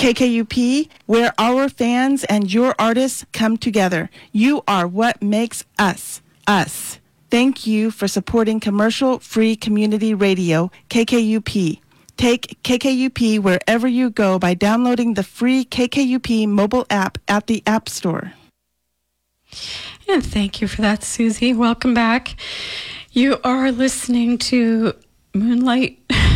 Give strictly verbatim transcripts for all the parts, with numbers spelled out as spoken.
K K U P, where our fans and your artists come together. You are what makes us, us. Thank you for supporting commercial-free community radio, K K U P. Take K K U P wherever you go by downloading the free K K U P mobile app at the App Store. And thank you for that, Susie. Welcome back. You are listening to Moonlight.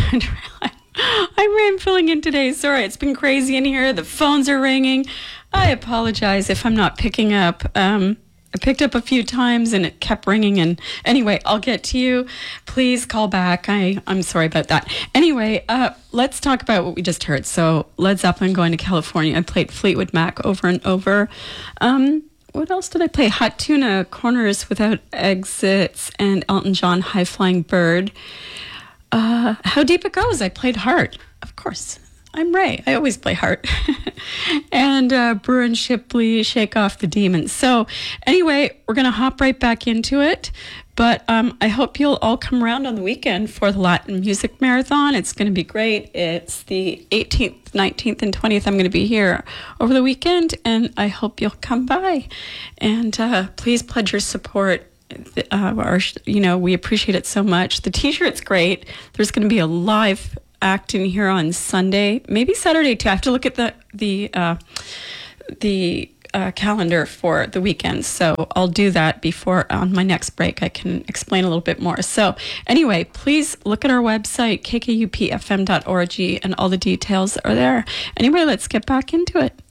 I'm filling in today. Sorry, it's been crazy in here. The phones are ringing. I apologize if I'm not picking up. Um, I picked up a few times and it kept ringing. And anyway, I'll get to you. Please call back. I, I'm sorry about that. Anyway, uh, let's talk about what we just heard. So Led Zeppelin, Going to California. I played Fleetwood Mac over and over. Um, what else did I play? Hot Tuna, Corners Without Exits, and Elton John, High Flying Bird. Uh, How Deep It Goes. I played Heart, of course. I'm Ray. I always play Heart. and uh, Brewer and Shipley, Shake Off the Demons. So anyway, we're going to hop right back into it. But um, I hope you'll all come around on the weekend for the Latin Music Marathon. It's going to be great. It's the eighteenth, nineteenth, and twentieth. I'm going to be here over the weekend, and I hope you'll come by. And uh, please pledge your support. Uh, our, you know, we appreciate it so much. The t-shirt's great. There's going to be a live act in here on Sunday, maybe Saturday too. I have to look at the the uh, the uh, calendar for the weekend, so I'll do that before on my next break. I can explain a little bit more. So anyway, please look at our website, k k u p f m dot org, and all the details are there. Anyway, let's get back into it.